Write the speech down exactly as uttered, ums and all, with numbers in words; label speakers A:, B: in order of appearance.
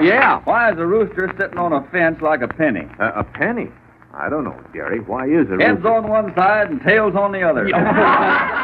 A: Yeah.
B: Why is a rooster sitting on a fence like a penny?
A: Uh, a penny? I don't know, Jerry. Why is it?
B: Head's on one side and tail's on the other.